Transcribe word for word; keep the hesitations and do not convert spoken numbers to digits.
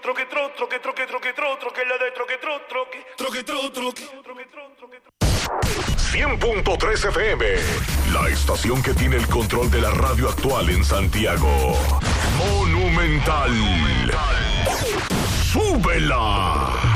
troque, tro, troque, troque, troque, tro, troque, la de troque, tro, troque, troque, tro, troque, troque, tro, troque, tro. cien punto tres F M, la estación que tiene el control de la radio actual en Santiago. Monumental. ¡Súbela!